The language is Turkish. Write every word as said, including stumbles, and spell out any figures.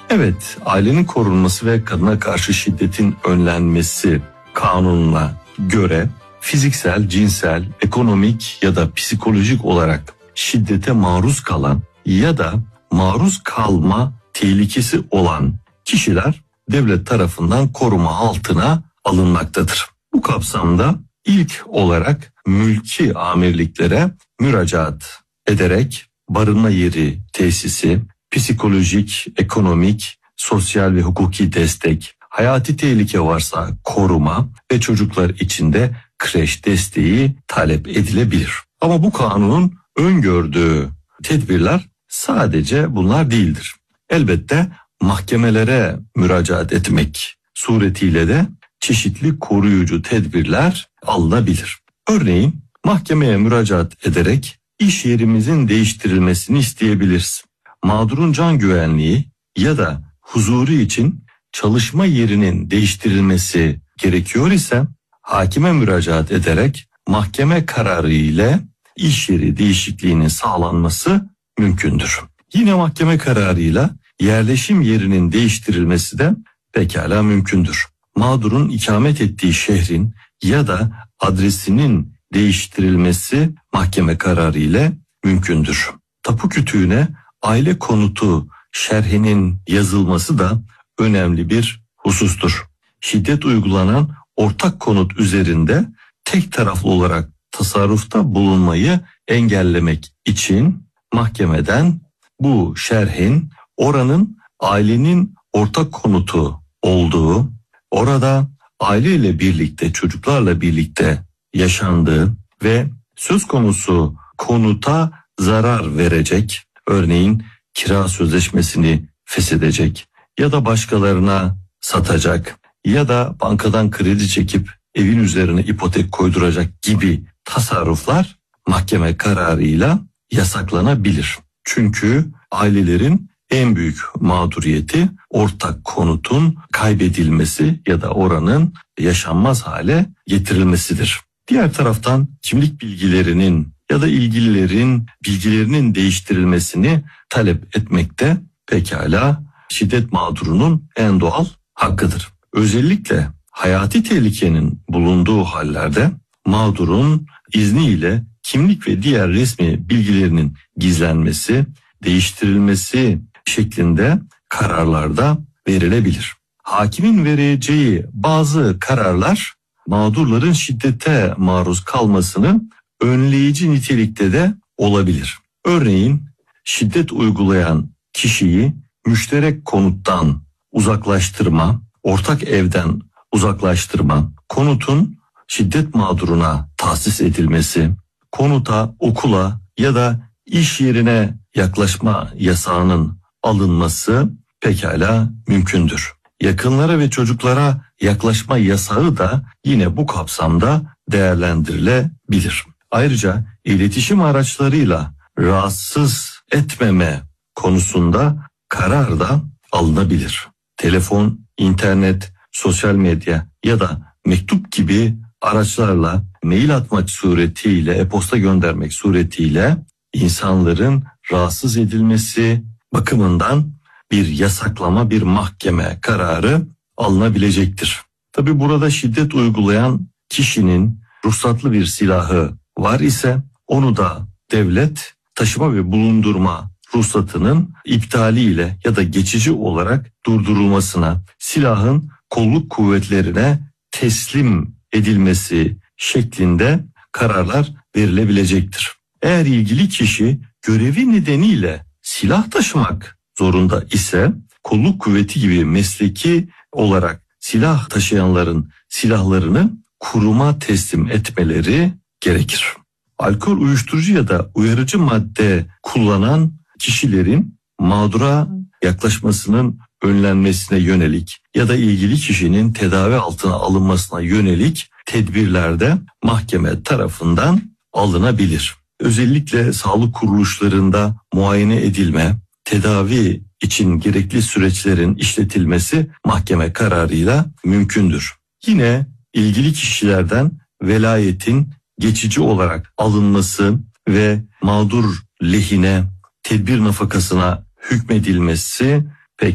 Evet, ailenin korunması ve kadına karşı şiddetin önlenmesi kanununa göre fiziksel, cinsel, ekonomik ya da psikolojik olarak şiddete maruz kalan ya da maruz kalma tehlikesi olan kişiler devlet tarafından koruma altına alınmaktadır. Bu kapsamda ilk olarak mülki amirliklere müracaat ederek barınma yeri tesisi, psikolojik, ekonomik, sosyal ve hukuki destek, hayati tehlike varsa koruma ve çocuklar için de kreş desteği talep edilebilir. Ama bu kanunun öngördüğü tedbirler sadece bunlar değildir. Elbette mahkemelere müracaat etmek suretiyle de çeşitli koruyucu tedbirler alınabilir. Örneğin mahkemeye müracaat ederek iş yerimizin değiştirilmesini isteyebiliriz. Mağdurun can güvenliği ya da huzuru için çalışma yerinin değiştirilmesi gerekiyor ise hakime müracaat ederek mahkeme kararı ile iş yeri değişikliğinin sağlanması mümkündür. Yine mahkeme kararıyla yerleşim yerinin değiştirilmesi de pekala mümkündür. Mağdurun ikamet ettiği şehrin ya da adresinin değiştirilmesi mahkeme kararı ile mümkündür. Tapu kütüğüne aile konutu şerhinin yazılması da önemli bir husustur. Şiddet uygulanan ortak konut üzerinde tek taraflı olarak tasarrufta bulunmayı engellemek için mahkemeden bu şerhin oranın ailenin ortak konutu olduğu, orada aileyle birlikte, çocuklarla birlikte yaşandığı ve söz konusu konuta zarar verecek, örneğin kira sözleşmesini feshedecek ya da başkalarına satacak ya da bankadan kredi çekip evin üzerine ipotek koyduracak gibi tasarruflar mahkeme kararıyla yasaklanabilir. Çünkü ailelerin en büyük mağduriyeti ortak konutun kaybedilmesi ya da oranın yaşanmaz hale getirilmesidir. Diğer taraftan kimlik bilgilerinin ya da ilgililerin bilgilerinin değiştirilmesini talep etmekte pekala şiddet mağdurunun en doğal hakkıdır. Özellikle hayati tehlikenin bulunduğu hallerde mağdurun izniyle kimlik ve diğer resmi bilgilerinin gizlenmesi, değiştirilmesi şeklinde kararlarda verilebilir. Hakimin vereceği bazı kararlar mağdurların şiddete maruz kalmasını önleyici nitelikte de olabilir. Örneğin şiddet uygulayan kişiyi müşterek konuttan uzaklaştırma, ortak evden uzaklaştırma, konutun şiddet mağduruna tahsis edilmesi, konuta, okula ya da iş yerine yaklaşma yasağının alınması pekala mümkündür. Yakınlara ve çocuklara yaklaşma yasağı da yine bu kapsamda değerlendirilebilir. Ayrıca iletişim araçlarıyla rahatsız etmeme konusunda karar da alınabilir. Telefon, internet, sosyal medya ya da mektup gibi araçlarla mail atmak suretiyle, e-posta göndermek suretiyle insanların rahatsız edilmesi bakımından bir yasaklama, bir mahkeme kararı alınabilecektir. Tabi burada şiddet uygulayan kişinin ruhsatlı bir silahı var ise onu da devlet taşıma ve bulundurma ruhsatının iptaliyle ya da geçici olarak durdurulmasına, silahın kolluk kuvvetlerine teslim edilmesi şeklinde kararlar verilebilecektir. Eğer ilgili kişi görevi nedeniyle silah taşımak zorunda ise kolluk kuvveti gibi mesleki olarak silah taşıyanların silahlarını kuruma teslim etmeleri gerekir. Alkol, uyuşturucu ya da uyarıcı madde kullanan kişilerin mağdura yaklaşmasının önlenmesine yönelik ya da ilgili kişinin tedavi altına alınmasına yönelik tedbirlerde mahkeme tarafından alınabilir. Özellikle sağlık kuruluşlarında muayene edilme, tedavi için gerekli süreçlerin işletilmesi mahkeme kararıyla mümkündür. Yine ilgili kişilerden velayetin geçici olarak alınması ve mağdur lehine tedbir nafakasına hükmedilmesi